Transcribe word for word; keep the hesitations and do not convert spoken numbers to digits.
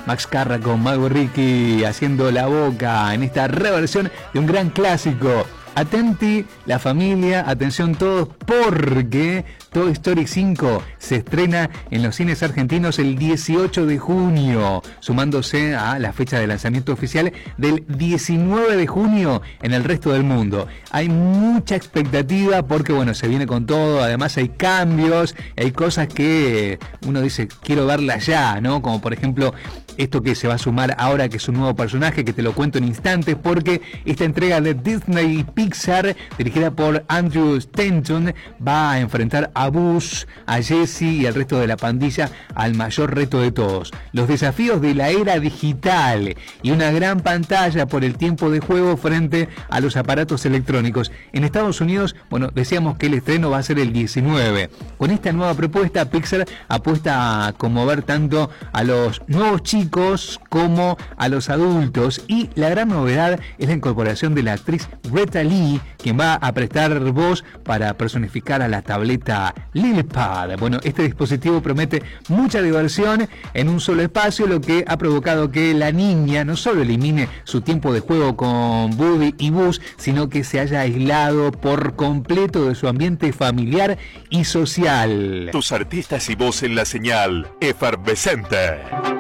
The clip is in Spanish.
Max Carra con Mago Ricky haciendo la boca en esta reversión de un gran clásico. Atenti la familia, atención todos, porque Toy Story cinco se estrena en los cines argentinos el dieciocho de junio, sumándose a la fecha de lanzamiento oficial del diecinueve de junio en el resto del mundo. Hay mucha expectativa porque, bueno, se viene con todo, además hay cambios, hay cosas que uno dice, quiero verla ya, ¿no? Como por ejemplo, esto que se va a sumar ahora, que es un nuevo personaje, que te lo cuento en instantes, porque esta entrega de Disney Pixar, dirigida por Andrew Stanton, va a enfrentar a Buzz, a Jesse y al resto de la pandilla al mayor reto de todos: los desafíos de la era digital y una gran pantalla por el tiempo de juego frente a los aparatos electrónicos. En Estados Unidos, bueno, decíamos que el estreno va a ser el diecinueve. Con esta nueva propuesta, Pixar apuesta a conmover tanto a los nuevos chicos como a los adultos, y la gran novedad es la incorporación de la actriz Greta Lee, quien va a prestar voz para personificar a la tableta Lilipad. Bueno, este dispositivo promete mucha diversión en un solo espacio, lo que ha provocado que la niña no solo elimine su tiempo de juego con Woody y Buzz, sino que se haya aislado por completo de su ambiente familiar y social. Tus artistas y voz en la señal efervescente.